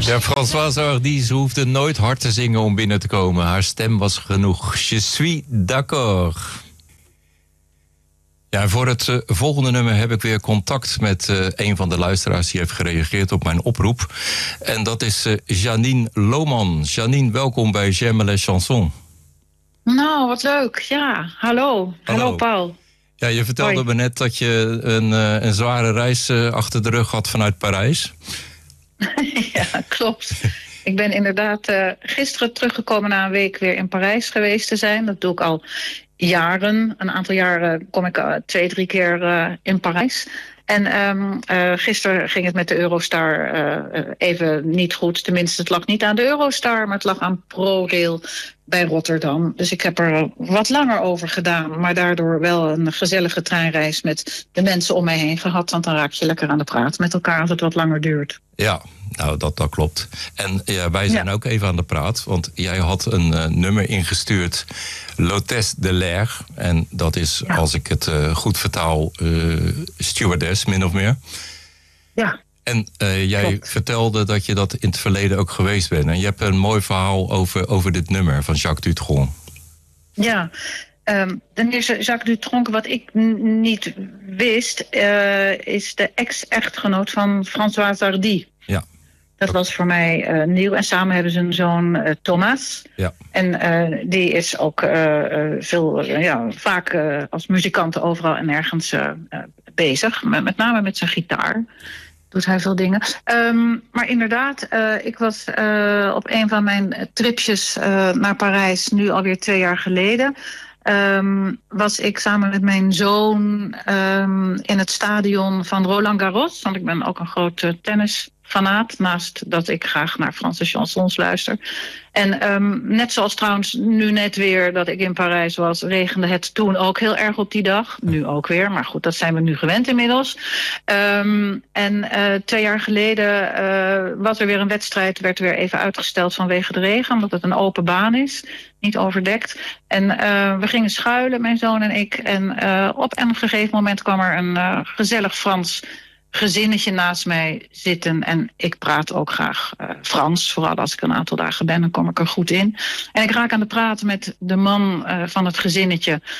Ja, Françoise Hardy, ze hoefde nooit hard te zingen om binnen te komen. Haar stem was genoeg. Je suis d'accord. Ja, voor het volgende nummer heb ik weer contact met een van de luisteraars die heeft gereageerd op mijn oproep. En dat is Janine Lohman. Janine, welkom bij J'aime les chansons. Nou, wat leuk. Ja, hallo. Hallo Paul. Ja, je vertelde me net dat je een zware reis achter de rug had vanuit Parijs. Ja, klopt. Ik ben inderdaad gisteren teruggekomen na een week weer in Parijs geweest te zijn. Dat doe ik al jaren. Een aantal jaren kom ik 2-3 keer in Parijs. En gisteren ging het met de Eurostar even niet goed. Tenminste, het lag niet aan de Eurostar, maar het lag aan ProRail bij Rotterdam. Dus ik heb er wat langer over gedaan, maar daardoor wel een gezellige treinreis met de mensen om mij heen gehad. Want dan raak je lekker aan de praat met elkaar als het wat langer duurt. Ja, nou dat klopt. En ja, wij zijn ook even aan de praat, want jij had een nummer ingestuurd, L'Hôtesse de l'Air. En dat is, als ik het goed vertaal, stewardess, min of meer. Ja. En jij vertelde dat je dat in het verleden ook geweest bent. En je hebt een mooi verhaal over dit nummer van Jacques Dutronc. Ja, ten eerste Jacques Dutronc, wat ik niet wist, is de ex-echtgenoot van Françoise Hardy. Ja. Dat was voor mij nieuw. En samen hebben ze een zoon, Thomas. Ja. En die is ook vaak als muzikant overal en nergens bezig. Met name met zijn gitaar doet hij veel dingen. Maar inderdaad, ik was op een van mijn tripjes naar Parijs, nu alweer 2 jaar geleden, was ik samen met mijn zoon in het stadion van Roland Garros. Want ik ben ook een groot tennisfanaat, naast dat ik graag naar Franse chansons luister. En net zoals trouwens nu net weer dat ik in Parijs was, regende het toen ook heel erg op die dag. Nu ook weer, maar goed, dat zijn we nu gewend inmiddels. En 2 jaar geleden was er weer een wedstrijd, werd weer even uitgesteld vanwege de regen, omdat het een open baan is, niet overdekt. En we gingen schuilen, mijn zoon en ik. En op een gegeven moment kwam er een gezellig Frans gezinnetje naast mij zitten. En ik praat ook graag Frans. Vooral als ik een aantal dagen ben, dan kom ik er goed in. En ik raak aan de praat met de man van het gezinnetje.